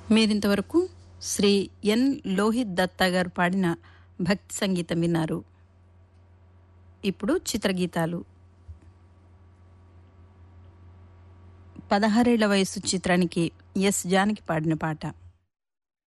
మీరింతవరకు శ్రీ ఎన్ లోహిత్ దత్తా గారు పాడిన భక్తి సంగీతం విన్నారు. ఇప్పుడు చిత్రగీతాలు. 16 ఏళ్ల వయసు చిత్రానికి ఎస్ జానకి పాడిన పాట.